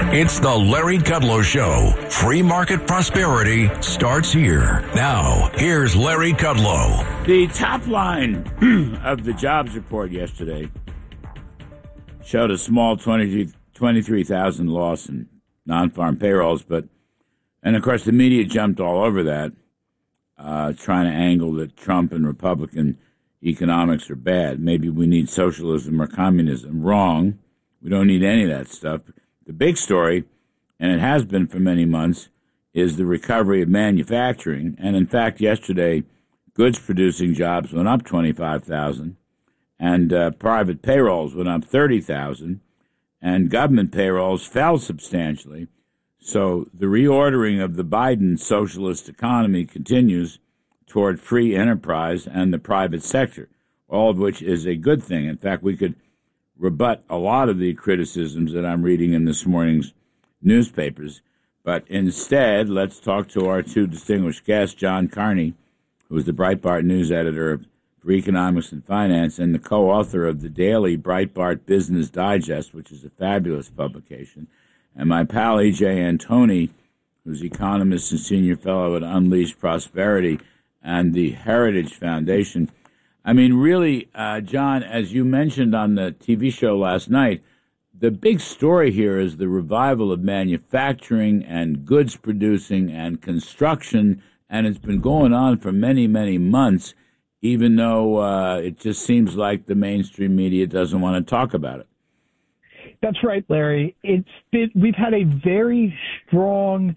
It's the Larry Kudlow Show. Free market prosperity starts here. Now, here's Larry Kudlow. The top line of the jobs report yesterday showed a small 23,000 loss in non-farm payrolls, and of course the media jumped all over that, trying to angle that Trump and Republican economics are bad. Maybe we need socialism or communism. Wrong. We don't need any of that stuff. The big story, and it has been for many months, is the recovery of manufacturing. And in fact, yesterday, goods-producing jobs went up 25,000, and private payrolls went up 30,000, and government payrolls fell substantially. So the reordering of the Biden socialist economy continues toward free enterprise and the private sector, all of which is a good thing. In fact, we could rebut a lot of the criticisms that I'm reading in this morning's newspapers. But instead, let's talk to our two distinguished guests, John Carney, who is the Breitbart news editor for economics and finance and the co-author of the daily Breitbart Business Digest, which is a fabulous publication, and my pal E.J. Antoni, who's economist and senior fellow at Unleash Prosperity and the Heritage Foundation. I mean, really, John, as you mentioned on the TV show last night, the big story here is the revival of manufacturing and goods producing and construction, and it's been going on for many, many months, even though it just seems like the mainstream media doesn't want to talk about it. That's right, Larry. We've had a very strong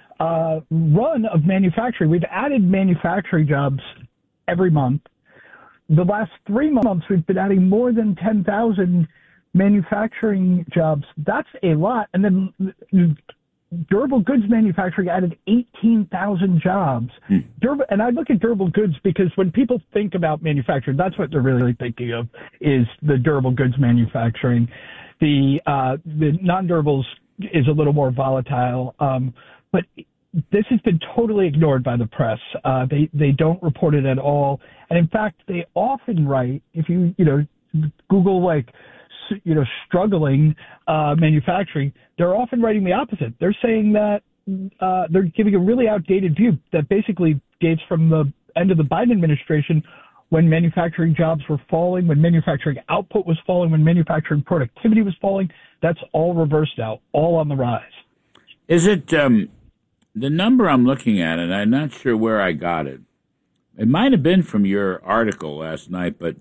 run of manufacturing. We've added manufacturing jobs every month. The last 3 months, we've been adding more than 10,000 manufacturing jobs. That's a lot. And then durable goods manufacturing added 18,000 jobs. And I look at durable goods because when people think about manufacturing, that's what they're really thinking of is the durable goods manufacturing. The non-durables is a little more volatile, but this has been totally ignored by the press. They don't report it at all, and in fact, they often write. If you Google struggling manufacturing, they're often writing the opposite. They're saying that they're giving a really outdated view that basically dates from the end of the Biden administration, when manufacturing jobs were falling, when manufacturing output was falling, when manufacturing productivity was falling. That's all reversed now, all on the rise. Is it the number I'm looking at, and I'm not sure where I got it. It might have been from your article last night, but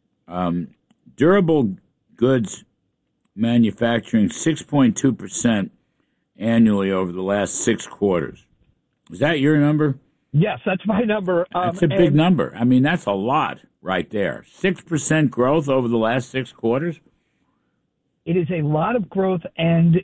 durable goods manufacturing 6.2% annually over the last 6 quarters. Is that your number? Yes, that's my number. That's a big number. I mean, that's a lot right there. 6% growth over the last 6 quarters? It is a lot of growth, and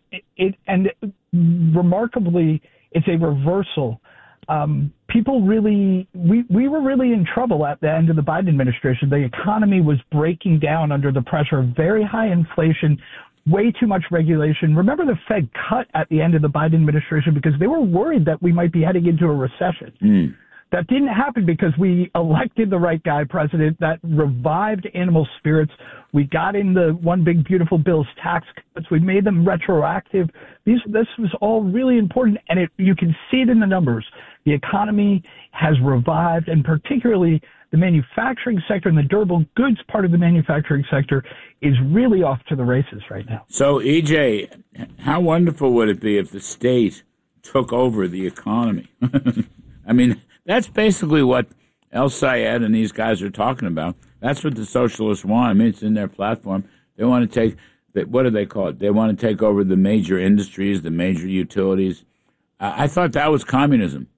remarkably, it's a reversal. People really, we were really in trouble at the end of the Biden administration. The economy was breaking down under the pressure of very high inflation, way too much regulation. Remember, the Fed cut at the end of the Biden administration because they were worried that we might be heading into a recession. That didn't happen because we elected the right guy president. That revived animal spirits. We got in the One Big Beautiful Bill's tax cuts. We made them retroactive. This was all really important, and you can see it in the numbers. The economy has revived, and particularly the manufacturing sector and the durable goods part of the manufacturing sector is really off to the races right now. So, EJ, how wonderful would it be if the state took over the economy? I mean, that's basically what El Sayed and these guys are talking about. That's what the socialists want. I mean, it's in their platform. They want to take, what do they call it? They want to take over the major industries, the major utilities. I thought that was communism.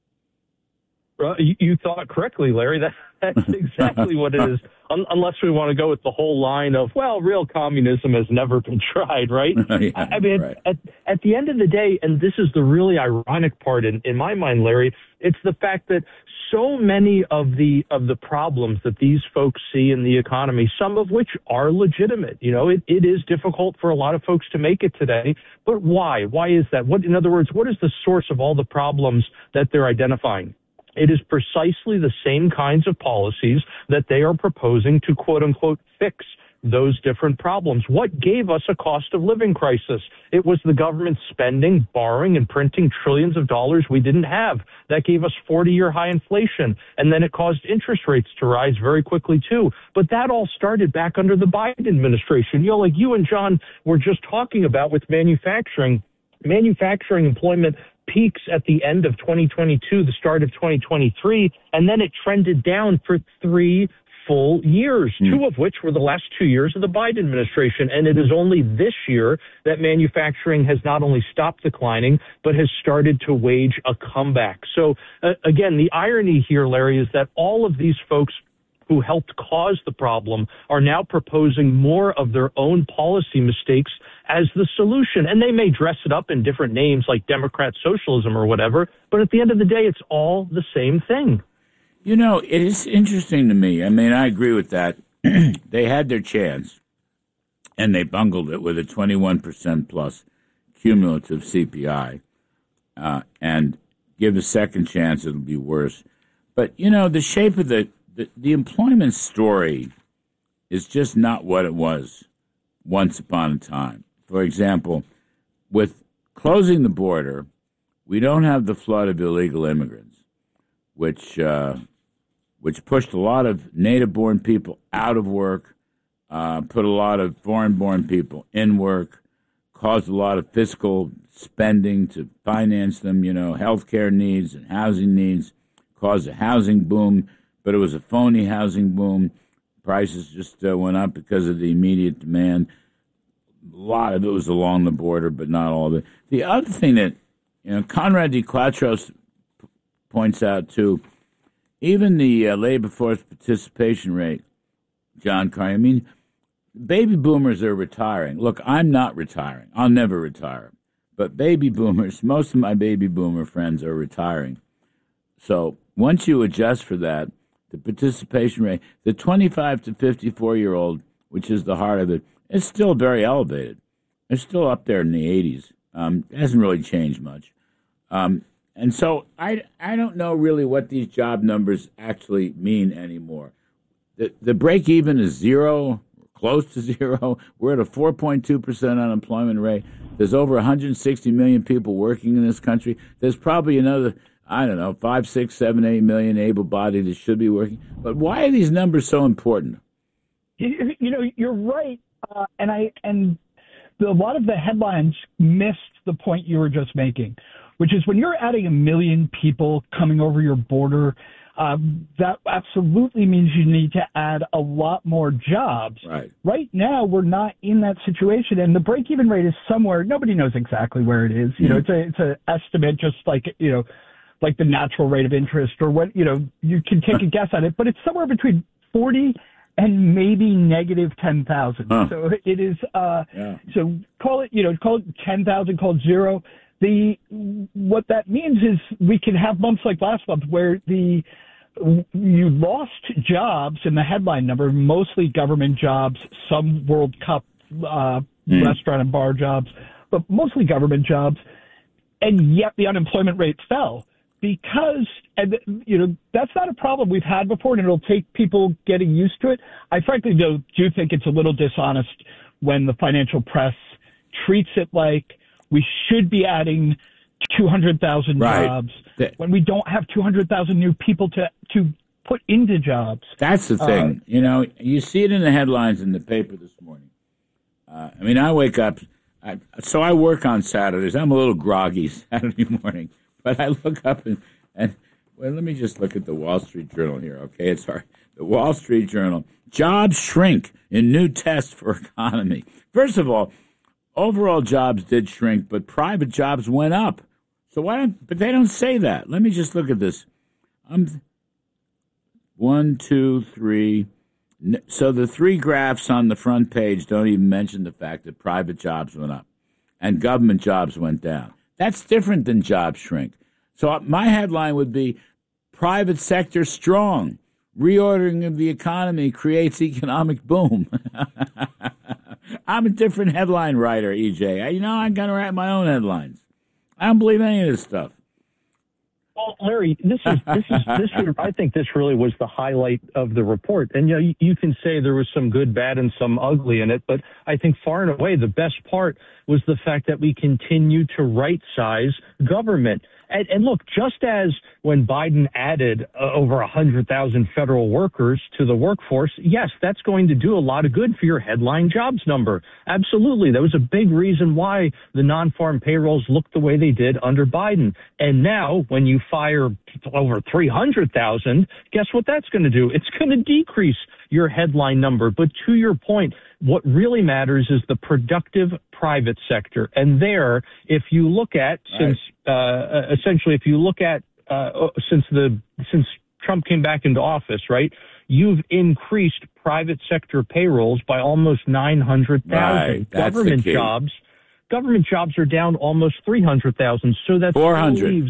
You thought correctly, Larry. That's exactly what it is. Unless we want to go with the whole line of, well, real communism has never been tried, right? Yeah, I mean, right. at the end of the day, and this is the really ironic part in my mind, Larry, it's the fact that so many of the problems that these folks see in the economy, some of which are legitimate. It is difficult for a lot of folks to make it today. But why? Why is that? In other words, what is the source of all the problems that they're identifying? It is precisely the same kinds of policies that they are proposing to, quote unquote, fix those different problems. What gave us a cost of living crisis? It was the government spending, borrowing, and printing trillions of dollars we didn't have. That gave us 40-year high inflation, and then it caused interest rates to rise very quickly, too. But that all started back under the Biden administration. You know, like you and John were just talking about with manufacturing employment peaks at the end of 2022, the start of 2023, and then it trended down for 3 full years, 2 of which were the last 2 years of the Biden administration. And it is only this year that manufacturing has not only stopped declining, but has started to wage a comeback. So again, the irony here, Larry, is that all of these folks who helped cause the problem are now proposing more of their own policy mistakes as the solution. And they may dress it up in different names like Democrat socialism or whatever, but at the end of the day, it's all the same thing. You know, it is interesting to me. I mean, I agree with that. They had their chance, and they bungled it with a 21% plus cumulative CPI. And give a second chance, it'll be worse. But, you know, the shape of the employment story is just not what it was once upon a time. For example, with closing the border, we don't have the flood of illegal immigrants, which pushed a lot of native-born people out of work, put a lot of foreign-born people in work, caused a lot of fiscal spending to finance them, you know, healthcare needs and housing needs, caused a housing boom, but it was a phony housing boom. Prices just went up because of the immediate demand. A lot of it was along the border, but not all of it. The other thing that, you know, Conrad DiQuatro points out, too, even the labor force participation rate, John Carney, I mean, baby boomers are retiring. Look, I'm not retiring. I'll never retire. But baby boomers, most of my baby boomer friends are retiring. So once you adjust for that, the participation rate, the 25 to 54-year-old, which is the heart of it, is still very elevated. It's still up there in the 80s. It hasn't really changed much. And so I don't know really what these job numbers actually mean anymore. The break-even is zero, close to zero. We're at a 4.2% unemployment rate. There's over 160 million people working in this country. There's probably another, I don't know, 5, 6, 7, 8 million able-bodied that should be working. But why are these numbers so important? You know, you're right. And a lot of the headlines missed the point you were just making, which is when you're adding 1 million people coming over your border, that absolutely means you need to add a lot more jobs. Right now, we're not in that situation, and the break-even rate is somewhere. Nobody knows exactly where it is. You know, it's an estimate, just like, you know, like the natural rate of interest or what, you know, you can take a guess at it, but it's somewhere between 40 and maybe negative 10,000. So it is, so call it 10,000, call it zero. What that means is we can have months like last month where you lost jobs in the headline number, mostly government jobs, some World Cup restaurant and bar jobs, but mostly government jobs, and yet the unemployment rate fell. Because, and you know, that's not a problem we've had before, and it'll take people getting used to it. I frankly do think it's a little dishonest when the financial press treats it like we should be adding 200,000 jobs when we don't have 200,000 new people to put into jobs. That's the thing. You know, you see it in the headlines in the paper this morning. I mean, I wake up, so I work on Saturdays. I'm a little groggy Saturday morning. But I look up and well, let me just look at the Wall Street Journal here, okay? It's the Wall Street Journal. Jobs shrink in new test for economy. First of all, overall jobs did shrink, but private jobs went up. So but they don't say that. Let me just look at this. 1, 2, 3. So the 3 graphs on the front page don't even mention the fact that private jobs went up and government jobs went down. That's different than job shrink. So my headline would be, private sector strong. Reordering of the economy creates economic boom. I'm a different headline writer, EJ. You know, I'm going to write my own headlines. I don't believe any of this stuff. Well, Larry, I think this really was the highlight of the report. And you can say there was some good, bad, and some ugly in it, but I think far and away the best part was the fact that we continue to right-size government. And look, just as when Biden added over 100,000 federal workers to the workforce, yes, that's going to do a lot of good for your headline jobs number. Absolutely. That was a big reason why the non-farm payrolls looked the way they did under Biden. And now when you fire over 300,000, guess what that's going to do? It's going to decrease your headline number. But to your point, what really matters is the productive private sector. And there, if you look at, since Trump came back into office, right, you've increased private sector payrolls by almost 900,000. Right, Government jobs are down almost 300,000. So that's 400,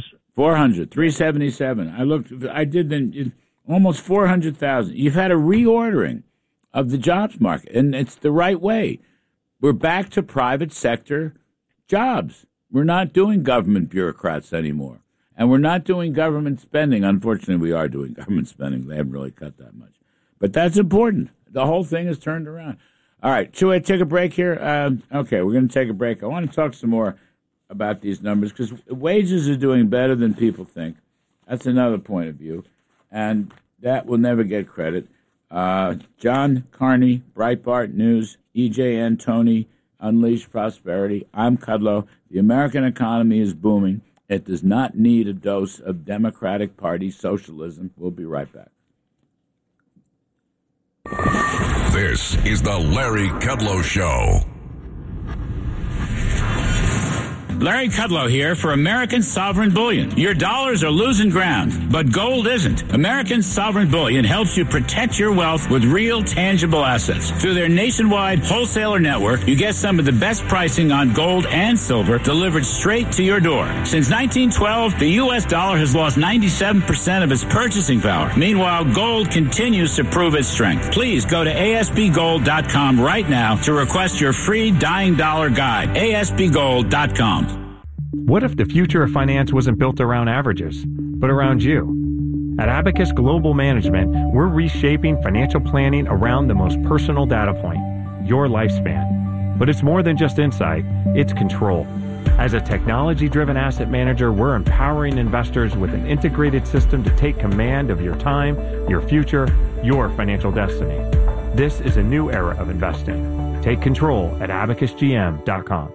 377. I did almost 400,000. You've had a reordering of the jobs market, and it's the right way. We're back to private sector jobs. We're not doing government bureaucrats anymore, and we're not doing government spending. Unfortunately, we are doing government spending. They haven't really cut that much, but that's important. The whole thing is turned around. All right, should we take a break here? Okay, we're going to take a break. I want to talk some more about these numbers because wages are doing better than people think. That's another point of view, and that will never get credit. John Carney, Breitbart News, E.J. Antoni, Unleash Prosperity. I'm Kudlow. The American economy is booming. It does not need a dose of Democratic Party socialism. We'll be right back. This is the Larry Kudlow Show. Larry Kudlow here for American Sovereign Bullion. Your dollars are losing ground, but gold isn't. American Sovereign Bullion helps you protect your wealth with real, tangible assets. Through their nationwide wholesaler network, you get some of the best pricing on gold and silver delivered straight to your door. Since 1912, the U.S. dollar has lost 97% of its purchasing power. Meanwhile, gold continues to prove its strength. Please go to ASBGold.com right now to request your free Dying Dollar Guide. ASBGold.com. What if the future of finance wasn't built around averages, but around you? At Abacus Global Management, we're reshaping financial planning around the most personal data point, your lifespan. But it's more than just insight, it's control. As a technology-driven asset manager, we're empowering investors with an integrated system to take command of your time, your future, your financial destiny. This is a new era of investing. Take control at abacusgm.com.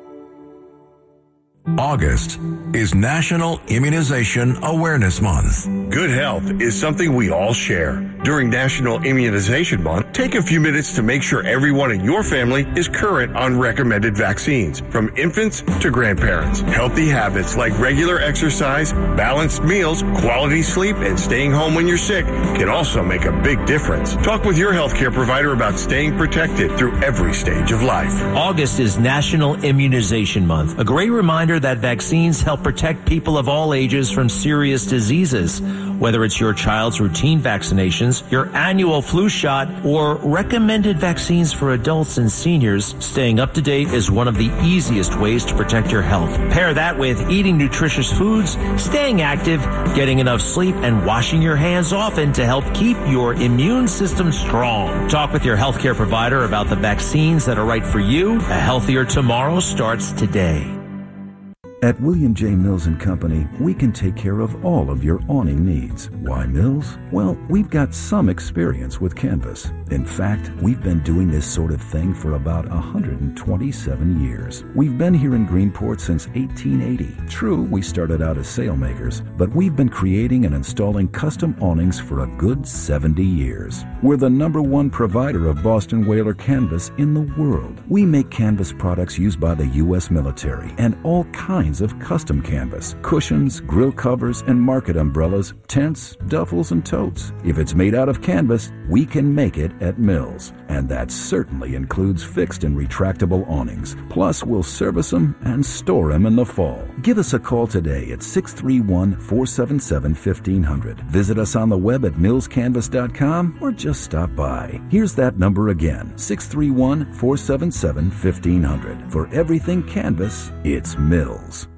August is National Immunization Awareness Month. Good health is something we all share. During National Immunization Month, take a few minutes to make sure everyone in your family is current on recommended vaccines, from infants to grandparents. Healthy habits like regular exercise, balanced meals, quality sleep, and staying home when you're sick can also make a big difference. Talk with your healthcare provider about staying protected through every stage of life. August is National Immunization Month, a great reminder that vaccines help protect people of all ages from serious diseases. Whether it's your child's routine vaccinations, your annual flu shot, or recommended vaccines for adults and seniors, staying up to date is one of the easiest ways to protect your health. Pair that with eating nutritious foods, staying active, getting enough sleep, and washing your hands often to help keep your immune system strong. Talk with your healthcare provider about the vaccines that are right for you. A healthier tomorrow starts today. At William J. Mills & Company, we can take care of all of your awning needs. Why Mills? Well, we've got some experience with canvas. In fact, we've been doing this sort of thing for about 127 years. We've been here in Greenport since 1880. True, we started out as sailmakers, but we've been creating and installing custom awnings for a good 70 years. We're the #1 provider of Boston Whaler canvas in the world. We make canvas products used by the U.S. military and all kinds of custom canvas, cushions, grill covers, and market umbrellas, tents, duffels, and totes. If it's made out of canvas, we can make it at Mills. And that certainly includes fixed and retractable awnings. Plus, we'll service them and store them in the fall. Give us a call today at 631-477-1500. Visit us on the web at millscanvas.com or just stop by. Here's that number again, 631-477-1500. For everything canvas, it's Mills.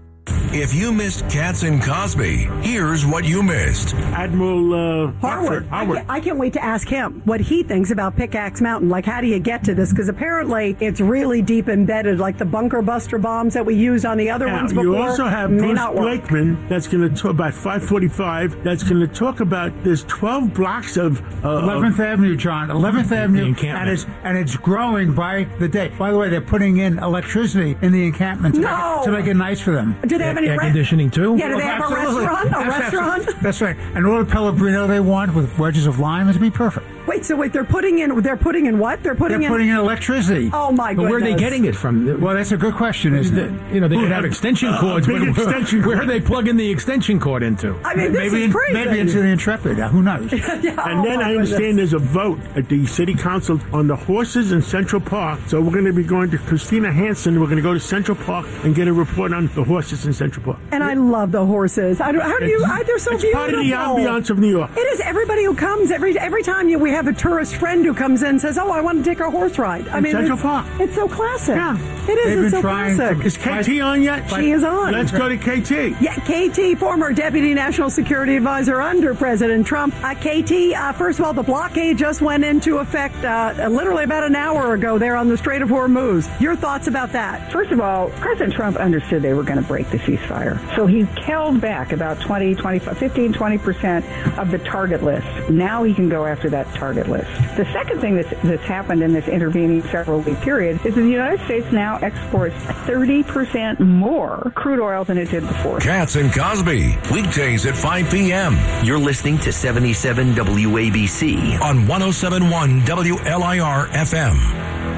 If you missed Katz and Cosby, here's what you missed. Admiral Harwood. I can't wait to ask him what he thinks about Pickaxe Mountain. Like, how do you get to this? Because apparently it's really deep embedded, like the bunker buster bombs that we used on the other ones before. You also have Bruce Blakeman that's going to talk about 545. That's going to talk about there's 12 blocks of 11th Avenue, John. 11th Avenue, and it's growing by the day. By the way, they're putting in electricity in the encampment to make it nice for them. Do they have any air conditioning too? Yeah, do they have a restaurant? That's right. And all the Pellegrino they want with wedges of lime is to be perfect. Wait, they're putting in what? They're putting in electricity. Oh my goodness. But where are they getting it from? Well, that's a good question, isn't it? They could have extension cords. Where are they plugging the extension cord into? I mean, this is crazy. Maybe into the Intrepid. Who knows? And then I understand there's a vote at the city council on the horses in Central Park. So we're going to be going to Christina Hansen. We're going to go to Central Park and get a report on the horses in Central Park. And I love the horses. They're so beautiful. It's part of the ambiance of New York. It is. Everybody who comes, every time we have a tourist friend who comes in and says, "Oh, I want to take a horse ride." I mean, Central Park. It's so classic. Yeah, it is. It's so classic. Is KT on yet? She is on. Let's go to KT. Yeah, KT, former Deputy National Security Advisor under President Trump. KT, first of all, the blockade just went into effect literally about an hour ago there on the Strait of Hormuz. Your thoughts about that? First of all, President Trump understood they were going to break the ceasefire. So he held back about 15-20% of the target list. Now he can go after that target list. The second thing that's happened in this intervening several-week period is that the United States now exports 30% more crude oil than it did before. Katz and Cosby, weekdays at 5 p.m. You're listening to 77 WABC on 107.1 WLIR FM.